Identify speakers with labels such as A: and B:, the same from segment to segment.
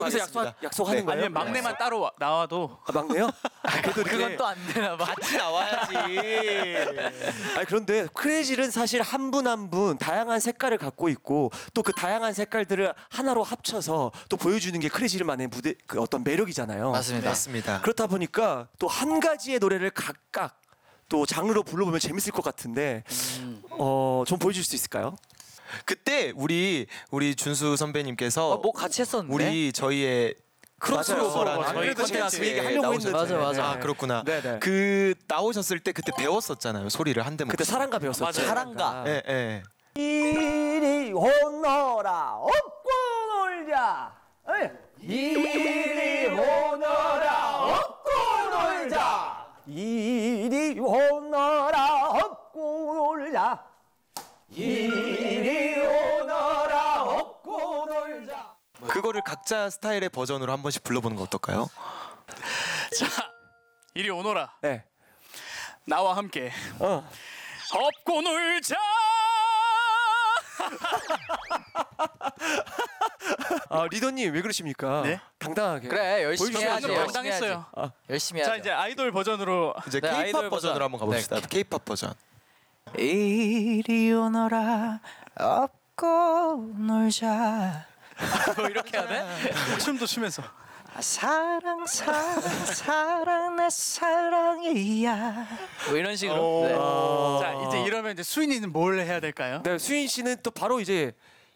A: 여기서 약속하는
B: 네.
A: 거예요?
C: 아니면 막내만 따로 나와도.
A: 아, 막내요? 그래도
B: 그건 또 안 되나 봐.
D: 같이 나와야지.
A: 아니 그런데 크레이지는 사실 한 분 한 분 다양한 색깔을 갖고 있고 또 그 다양한 색깔들을 하나로 합쳐서 또 보여주는 게 크레이지만의 무대 그 어떤 매력이잖아요.
D: 맞습니다.
A: 그렇다 보니까 또 한 가지의 노래를 각각 또 장르로 불러보면 재밌을 것 같은데 좀 보여줄 수 있을까요?
D: 그때 우리 준수 선배님께서
B: 뭐 같이 했었는데.
D: 우리 저희의 크로스오버라는
C: 저희
A: 그래도 제가 그 얘기 하려고
D: 나오셨는데.
A: 했는데.
B: 맞아.
D: 아 그렇구나.
A: 네네.
D: 그 나오셨을 때 그때 배웠었잖아요. 소리를 한 대목.
A: 그때 사랑가 배웠었죠.
C: 맞아요.
B: 사랑가.
D: 예, 예.
E: 이리 오너라 업고 놀자. 이리 오너라 업고 놀자. 이리 오너라 업고 놀자. 이리 오너라 업고 놀자.
D: 그거를 각자 스타일의 버전으로 한 번씩 불러보는 거 어떨까요?
C: 자, 이리 오너라.
A: 네.
C: 나와 함께
A: 어.
C: 업고 놀자.
A: 아 리더님 왜 그러십니까?
C: 네?
A: 당당하게.
B: 그래 열심히
A: 보여주셔야죠.
B: 해야지.
C: 방금
B: 열심히 해야지.
C: 당당했어요.
B: 열심히
C: 자
B: 해야죠.
C: 이제 아이돌 버전으로
D: 이제
B: 네,
D: K-pop
B: 아이돌
D: 버전으로 한번 가봅시다.
B: 네.
D: K-pop 버전.
B: 이리 오너라 업고 놀자.
C: 뭐 이렇게 해야 돼? 춤도 추면서.
B: 사랑 내 사랑이야. 뭐 이런 식으로. 네.
C: 자 이제 이러면 이제 수인이는 뭘 해야 될까요?
A: 네, 수인 씨는 또 바로 이제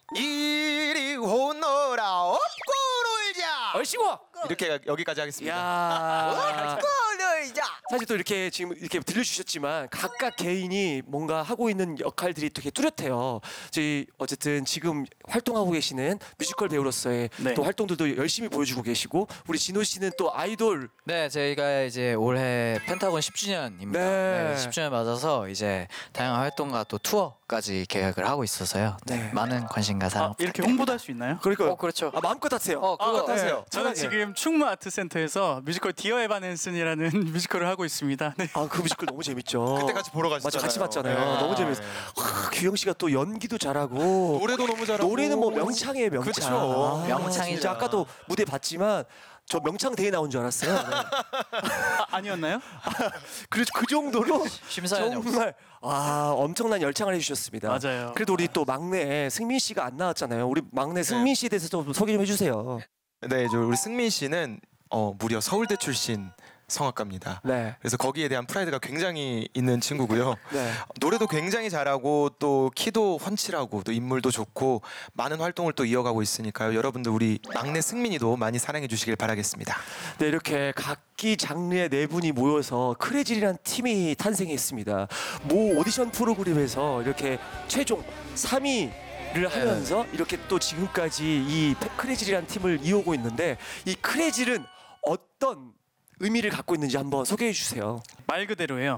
D: 이리 오너라 업고 놀자.
A: 얼씨구.
D: 이렇게 여기까지 하겠습니다.
A: 야.
B: 놀자.
A: 사실 또 이렇게 지금 이렇게 들려주셨지만 각각 개인이 뭔가 하고 있는 역할들이 되게 뚜렷해요. 저희 어쨌든 지금 활동하고 계시는 뮤지컬 배우로서의
C: 네.
A: 또 활동들도 열심히 보여주고 계시고 우리 진호 씨는 또 아이돌
B: 네, 저희가 이제 올해 펜타곤 10주년입니다.
A: 네.
B: 10주년 맞아서 이제 다양한 활동과 또 투어까지 계획을 하고 있어서요.
A: 네.
B: 많은 관심과 사랑.
C: 이렇게 홍보도 할 수 있나요?
A: 그러니까
B: 그렇죠.
A: 마음껏 하세요.
B: 그거
D: 하세요.
C: 저는
A: 편하게.
C: 지금 충무 아트센터에서 뮤지컬 디어 에바넨슨이라는 뮤지컬을 하고 있습니다. 네.
A: 아, 그 뮤지컬 너무 재밌죠.
D: 그때 같이 보러 가셨잖아요.
A: 맞아, 같이 봤잖아요.
D: 네.
A: 너무 재밌어. 규영 씨가 또 연기도 잘하고
D: 노래도 너무 잘하고
A: 노래는 뭐 명창이에요, 명창.
D: 그쵸.
A: 아,
B: 명창이죠.
A: 진짜 아까도 무대 봤지만 저 명창 대회 나온 줄 알았어요. 네.
C: 아니었나요?
A: 그래서 그 정도로
B: 심사위원이
A: 정말 엄청난 열창을 해주셨습니다.
C: 맞아요.
A: 그래도 우리 또 막내 승민 씨가 안 나왔잖아요. 우리 막내 승민 씨에 대해서 좀 소개 좀 해주세요.
D: 네, 우리 승민 씨는 무려 서울대 출신 성악가입니다.
A: 네.
D: 그래서 거기에 대한 프라이드가 굉장히 있는 친구고요.
A: 네.
D: 노래도 굉장히 잘하고 또 키도 훤칠하고 또 인물도 좋고 많은 활동을 또 이어가고 있으니까요. 여러분들 우리 막내 승민이도 많이 사랑해 주시길 바라겠습니다.
A: 네, 이렇게 각기 장르의 네 분이 모여서 크레질이라는 팀이 탄생했습니다. 모 오디션 프로그램에서 이렇게 최종 3위를 하면서 이렇게 또 지금까지 이 크레질이라는 팀을 이어오고 있는데 이 크레질은 어떤 의미를 갖고 있는지 한번 소개해 주세요.
C: 말 그대로예요.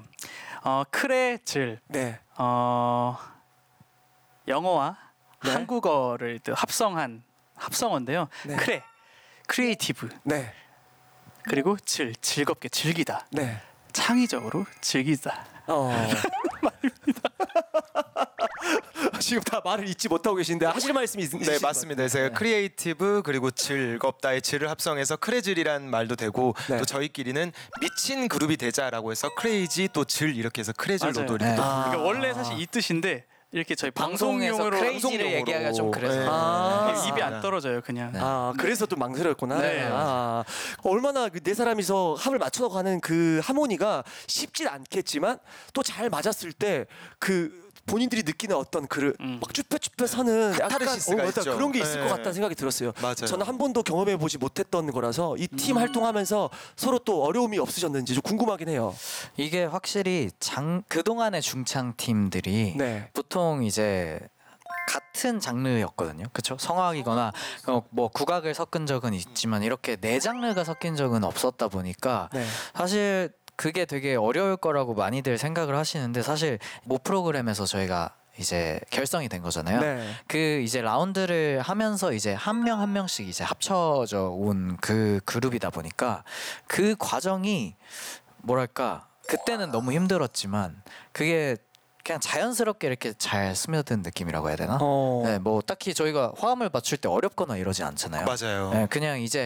C: 크레즐.
A: 네.
C: 영어와
A: 네.
C: 한국어를 또 합성어인데요.
A: 네.
C: 크리에이티브.
A: 네.
C: 그리고 즐겁게 즐기다.
A: 네.
C: 창의적으로 즐기다.
A: 지금 다 말을 잊지 못하고 계신데 하실 말씀이 있으신가요?
D: 네, 맞습니다. 제가 크리에이티브 그리고 즐겁다의 즐을 합성해서 크레즐이란 말도 되고
A: 네.
D: 또 저희끼리는 미친 그룹이 되자라고 해서 크레이지 또 즐 이렇게 해서 크레즐로도
A: 맞아요.
D: 이렇게
B: 네.
D: 또
C: 그러니까 원래 사실 이 뜻인데 이렇게 저희
B: 방송에서
C: 방송용으로
B: 크레이지를
D: 방송용으로.
B: 얘기하기가 좀 그래서.
D: 네.
C: 입이 안 떨어져요 그냥.
A: 그래서 또 망설였구나.
C: 네.
A: 얼마나 그 네 사람이서 합을 맞춰가는 그 하모니가 쉽진 않겠지만 또 잘 맞았을 때 그 본인들이 느끼는 어떤 막 쭈뼛쭈뼛하는 약간
D: 카타르시스가
A: 맞다.
D: 있죠.
A: 그런 게 있을
D: 네.
A: 것 같다는 생각이 들었어요.
D: 맞아요.
A: 저는 한 번도 경험해 보지 못했던 거라서 이 팀 활동하면서 서로 또 어려움이 없으셨는지 좀 궁금하긴 해요.
B: 이게 확실히 그동안의 중창 팀들이
A: 네.
B: 보통 이제 같은 장르였거든요. 그렇죠? 성악이거나 뭐 국악을 섞은 적은 있지만 이렇게 네 장르가 섞인 적은 없었다 보니까
A: 네.
B: 사실 그게 되게 어려울 거라고 많이들 생각을 하시는데 사실 모 프로그램에서 저희가 이제 결성이 된 거잖아요.
A: 네.
B: 그 이제 라운드를 하면서 이제 한 명 한 명씩 이제 합쳐져 온 그 그룹이다 보니까 그 과정이 뭐랄까 그때는 너무 힘들었지만 그게 그냥 자연스럽게 이렇게 잘 스며든 느낌이라고 해야 되나?
A: 어.
B: 네, 뭐 딱히 저희가 화음을 맞출 때 어렵거나 이러지 않잖아요.
D: 맞아요.
B: 네, 그냥 이제